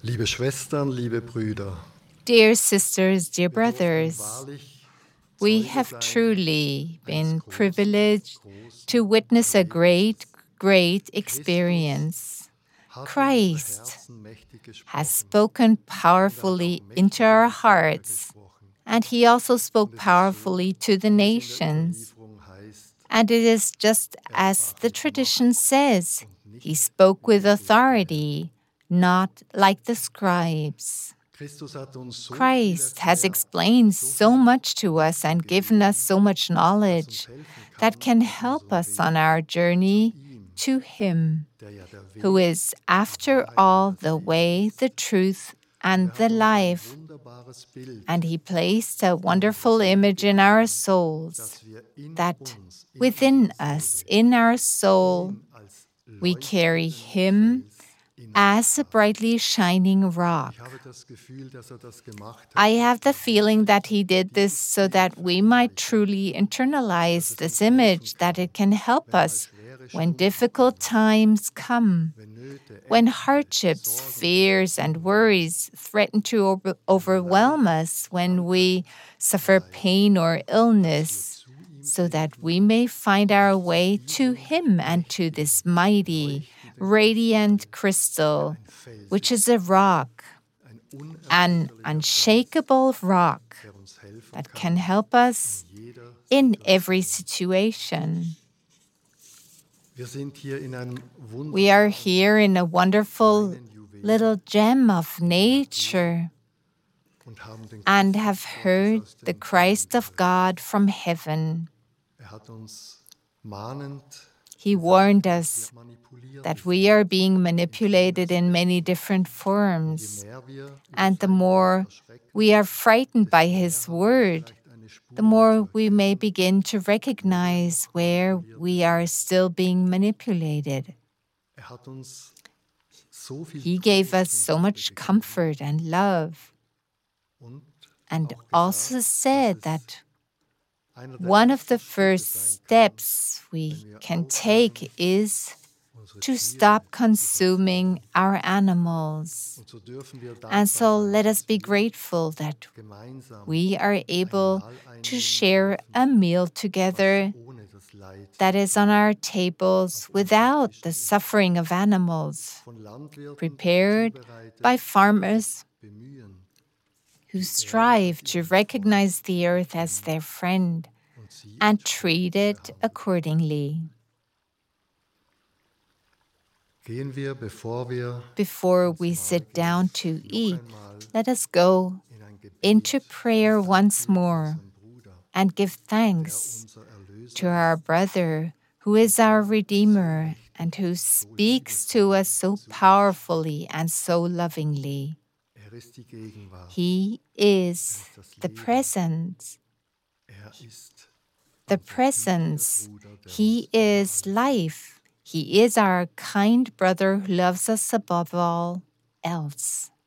Liebe Schwestern, liebe Brüder, Dear sisters, dear wir durften brothers, wahrlich we Zeuge have sein truly eines been großen, privileged to großen witness a great, Erlebnisses. great Christus experience. hat in unser Christ Herzen mächtig has gesprochen spoken und er hat powerfully auch mächtig into in our die Völker hearts, gesprochen. and he also Und spoke es ist so, powerfully to the wie es in der nations. Überlieferung heißt, And it is just er as sprach the mit tradition Macht says, und he nicht spoke wie with die Schriftgelehrten. authority, not like the scribes. Christus hat uns so viel Christ has erklärt, explained so so viel much to us and given us gegeben, so much das knowledge uns helfen that kann can auf help unserem us on Weg our zu journey ihm, to Him, der ja der who Weg, is, die after Wahrheit all, und das the Leben way, ist. the truth, Und and er the hat uns ein life. wunderbares Bild And He placed a in wonderful unsere Seele image in our gegeben, souls, dass wir in that uns, in within unserer us, Seele, in our soul, ihn als we carry leuchtenden Him Fels in as uns a tragen. brightly shining rock. Ich habe das Gefühl, dass er das gemacht hat, I have the dass wir feeling that He wirklich did this dieses so Bild that we might verinnerlichen, truly dass internalize es this uns helfen image, that kann, it can help wenn mal us schwere when Stunden difficult kommen, times come, wenn Nöte, when Ängste, hardships, Sorgen fears, and worries threaten to overwhelm us, when we suffer pain or illness, so that we may find our way to Him and to this mighty, radiant crystal, which is a rock, an unshakable rock der uns helfen that kann can help us in jeder in Situation. every situation. Wir sind hier in einem We are wunderbaren here in a wonderful kleinen Juwel little gem of nature und haben den and Christus have Gottes heard aus the dem Christ Himmel of God from heaven. hat uns mahnend He gesagt, warned dass us wir manipuliert that we are being manipulated in many different Je forms, mehr wir über and the sein more Wort erschrecken, we are frightened by desto mehr His haben wir word, vielleicht eine Spur the more zu we may erkennen, begin to recognize where we are still being manipulated. hat uns so viel He gave us Trost so und much Liebe gegeben comfort and love, und and auch also gesagt, said dass that es einer der one of the ersten Schritte first sein kann, steps wenn we wir can aufhören, take is unsere to Tiere stop zu consuming our animals. Und so dürfen wir dankbar And so sein, let us dass be wir grateful that gemeinsam we are able Mahl to einnehmen share dürfen, a meal was together ohne das Leid that is on our tables without the suffering of animals, von Landwirten prepared zubereitet by farmers bemühen who strive to recognize the earth as their friend und sie and treat it accordingly. Gehen wir, bevor wir Before we sit down to eat, let us go into prayer once more and give thanks to our brother who is our Redeemer and who speaks to us so powerfully and so lovingly. ist die Gegenwart, He is the presence. ist The presence. He is life. He is our kind brother who loves us above all else.